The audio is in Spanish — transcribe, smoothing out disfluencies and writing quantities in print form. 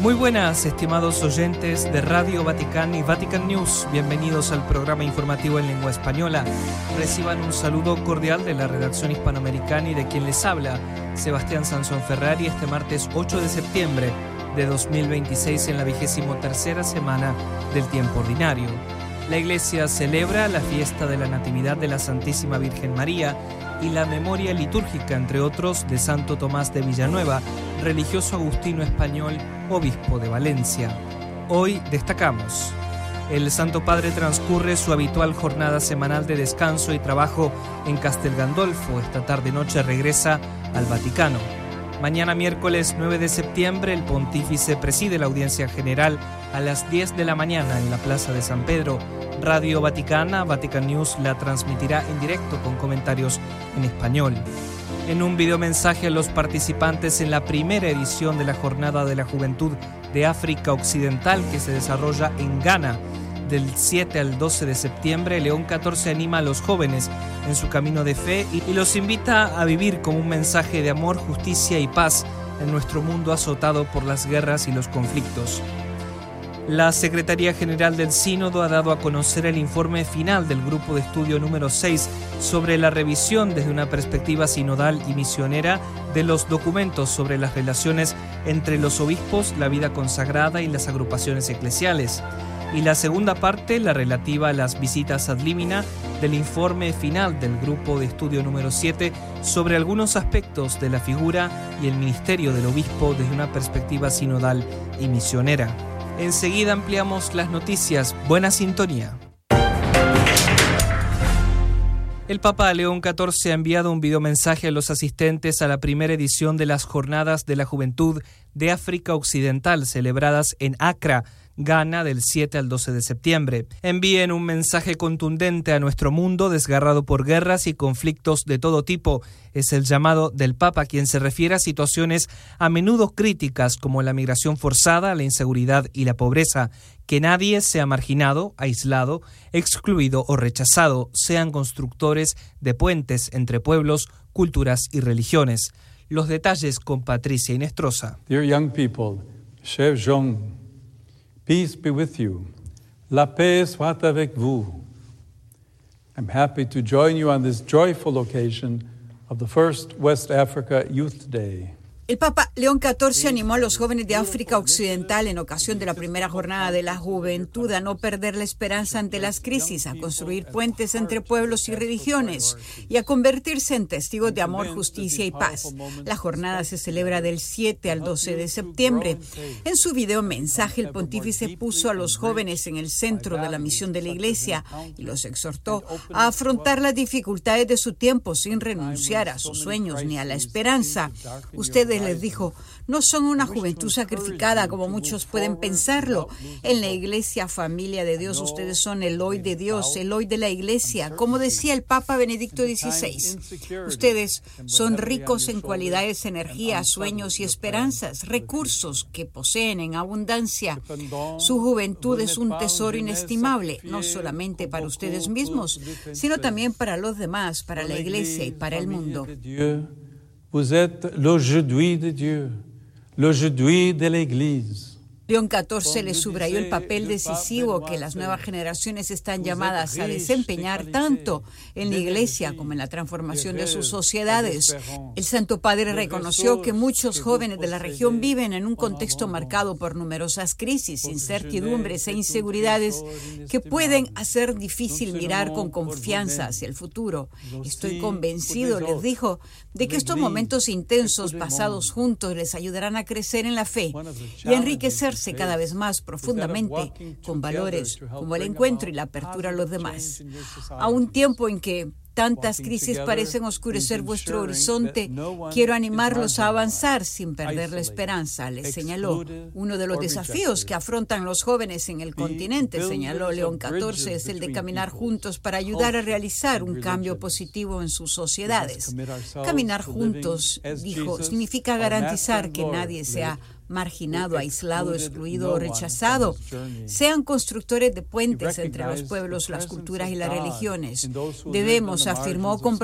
Muy buenas, estimados oyentes de Radio Vaticán y Vatican News. Bienvenidos al programa informativo en lengua española. Reciban un saludo cordial de la redacción hispanoamericana y de quien les habla, Sebastián Sansón Ferrari, este martes 8 de septiembre de 2026 en la 23ª semana del tiempo ordinario. La Iglesia celebra la fiesta de la Natividad de la Santísima Virgen María y la memoria litúrgica, entre otros, de Santo Tomás de Villanueva, religioso agustino español, obispo de Valencia. Hoy destacamos: el Santo Padre transcurre su habitual jornada semanal de descanso y trabajo en Castel Gandolfo. Esta tarde-noche regresa al Vaticano. Mañana miércoles 9 de septiembre el pontífice preside la audiencia general a las 10 de la mañana en la Plaza de San Pedro. Radio Vaticana, Vatican News, la transmitirá en directo con comentarios en español. En un videomensaje a los participantes en la primera edición de la Jornada de la Juventud de África Occidental que se desarrolla en Ghana, del 7 al 12 de septiembre, León XIV anima a los jóvenes en su camino de fe y los invita a vivir como un mensaje de amor, justicia y paz en nuestro mundo azotado por las guerras y los conflictos. La Secretaría General del Sínodo ha dado a conocer el informe final del Grupo de Estudio número 6 sobre la revisión desde una perspectiva sinodal y misionera de los documentos sobre las relaciones entre los obispos, la vida consagrada y las agrupaciones eclesiales. Y la segunda parte, la relativa a las visitas ad limina, del informe final del Grupo de Estudio número 7 sobre algunos aspectos de la figura y el ministerio del obispo desde una perspectiva sinodal y misionera. Enseguida ampliamos las noticias. Buena sintonía. El Papa León XIV ha enviado un videomensaje a los asistentes a la primera edición de las Jornadas de la Juventud de África Occidental celebradas en Accra, Ghana, del 7 al 12 de septiembre. Envíen un mensaje contundente a nuestro mundo desgarrado por guerras y conflictos de todo tipo. Es el llamado del Papa, quien se refiere a situaciones a menudo críticas como la migración forzada, la inseguridad y la pobreza. Que nadie sea marginado, aislado, excluido o rechazado. Sean constructores de puentes entre pueblos, culturas y religiones. Los detalles con Patricia Inestrosa. Dear young people, cher Jean, peace be with you. La paix soit avec vous. I'm happy to join you on this joyful occasion of the first West Africa Youth Day. El Papa León XIV animó a los jóvenes de África Occidental en ocasión de la primera jornada de la juventud a no perder la esperanza ante las crisis, a construir puentes entre pueblos y religiones y a convertirse en testigos de amor, justicia y paz. La jornada se celebra del 7 al 12 de septiembre. En su video mensaje, el pontífice puso a los jóvenes en el centro de la misión de la Iglesia y los exhortó a afrontar las dificultades de su tiempo sin renunciar a sus sueños ni a la esperanza. Ustedes, les dijo, no son una juventud sacrificada como muchos pueden pensarlo. En la Iglesia, familia de Dios, ustedes son el hoy de Dios, el hoy de la Iglesia, como decía el Papa Benedicto XVI. Ustedes son ricos en cualidades, energías, sueños y esperanzas, recursos que poseen en abundancia. Su juventud es un tesoro inestimable, no solamente para ustedes mismos, sino también para los demás, para la Iglesia y para el mundo. Vous êtes l'aujourd'hui de Dieu, l'aujourd'hui de l'Église. León XIV le subrayó el papel decisivo que las nuevas generaciones están llamadas a desempeñar tanto en la Iglesia como en la transformación de sus sociedades. El Santo Padre reconoció que muchos jóvenes de la región viven en un contexto marcado por numerosas crisis, incertidumbres e inseguridades que pueden hacer difícil mirar con confianza hacia el futuro. Estoy convencido, les dijo, de que estos momentos intensos pasados juntos les ayudarán a crecer en la fe y a enriquecer cada vez más profundamente con valores como el encuentro y la apertura a los demás. A un tiempo en que tantas crisis parecen oscurecer vuestro horizonte, quiero animarlos a avanzar sin perder la esperanza, les señaló. Uno de los desafíos que afrontan los jóvenes en el continente, señaló León XIV, es el de caminar juntos para ayudar a realizar un cambio positivo en sus sociedades. Caminar juntos, dijo, significa garantizar que nadie sea marginado, aislado, excluido o rechazado. Sean constructores de puentes entre los pueblos, las culturas y las religiones. Debemos, afirmó,